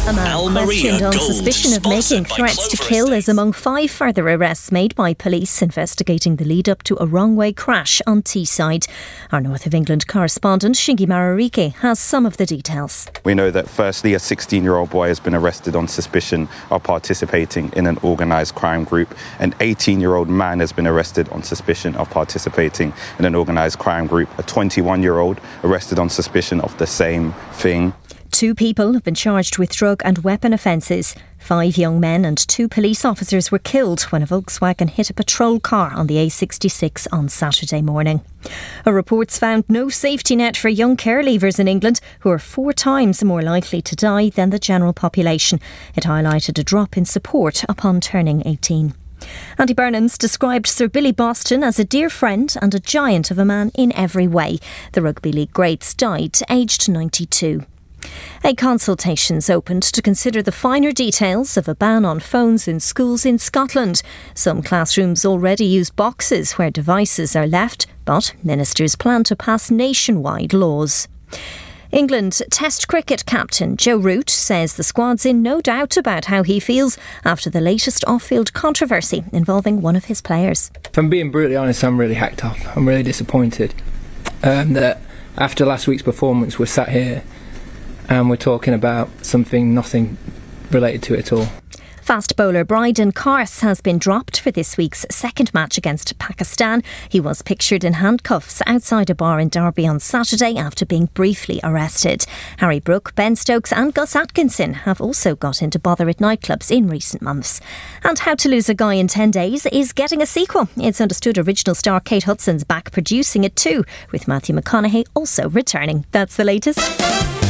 A man questioned on suspicion of making threats to kill is among 5 further arrests made by police investigating the lead-up to a wrong-way crash on Teesside. Our North of England correspondent, Shingi Mararike, has some of the details. We know that firstly a 16-year-old boy has been arrested on suspicion of participating in an organised crime group. An 18-year-old man has been arrested on suspicion of participating in an organised crime group. A 21-year-old arrested on suspicion of the same thing. 2 people have been charged with drug and weapon offences. 5 young men and 2 police officers were killed when a Volkswagen hit a patrol car on the A66 on Saturday morning. A report's found no safety net for young care leavers in England, who are 4 times more likely to die than the general population. It highlighted a drop in support upon turning 18. Andy Burnham's described Sir Billy Boston as a dear friend and a giant of a man in every way. The rugby league greats died aged 92. A consultation's opened to consider the finer details of a ban on phones in schools in Scotland. Some classrooms already use boxes where devices are left, but ministers plan to pass nationwide laws. England Test cricket captain Joe Root says the squad's in no doubt about how he feels after the latest off-field controversy involving one of his players. If I'm being brutally honest, I'm really hacked off. I'm really disappointed that after last week's performance we're sat here and we're talking about nothing related to it at all. Fast bowler Bryden Carse has been dropped for this week's second match against Pakistan. He was pictured in handcuffs outside a bar in Derby on Saturday after being briefly arrested. Harry Brook, Ben Stokes and Gus Atkinson have also got into bother at nightclubs in recent months. And How to Lose a Guy in 10 Days is getting a sequel. It's understood original star Kate Hudson's back producing it too, with Matthew McConaughey also returning. That's the latest.